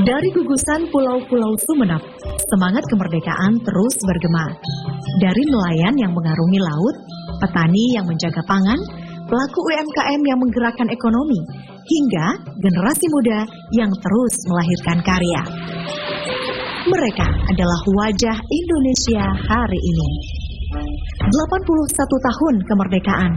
Dari gugusan pulau-pulau Sumeneb, semangat kemerdekaan terus bergema. Dari nelayan yang mengarungi laut, petani yang menjaga pangan, pelaku UMKM yang menggerakkan ekonomi, hingga generasi muda yang terus melahirkan karya. Mereka adalah wajah Indonesia hari ini. 81 tahun kemerdekaan